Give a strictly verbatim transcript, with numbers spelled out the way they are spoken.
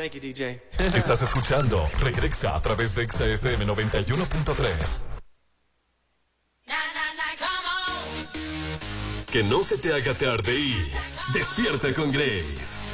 Thank you, D J. Estás escuchando Regresa a través de X F M noventa y uno punto tres. Que no se te haga tarde y despierta con Grace.